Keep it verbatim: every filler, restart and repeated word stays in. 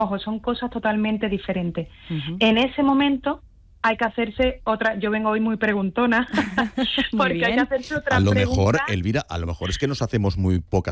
Ojo, son cosas totalmente diferentes. Uh-huh. En ese momento hay que hacerse otra, yo vengo hoy muy preguntona, muy porque bien. hay que hacerse otra A lo pregunta. mejor, Elvira, a lo mejor es que nos hacemos muy pocas